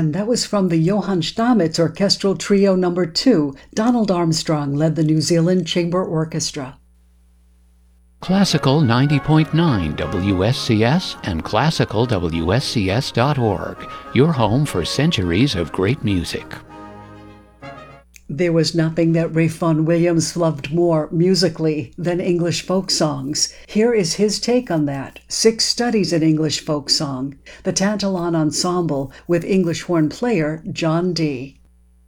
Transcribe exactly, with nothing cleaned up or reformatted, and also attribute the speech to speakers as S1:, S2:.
S1: And that was from the Johann Stamitz Orchestral Trio Number Two. Donald Armstrong led the New Zealand Chamber Orchestra.
S2: Classical ninety point nine W S C S and classical W S C S dot org, your home for centuries of great music.
S1: There was nothing that Ralph Vaughan Williams loved more musically than English folk songs. Here is his take on that. Six Studies in English Folk Song, the Tantalon Ensemble with English horn player John Dee.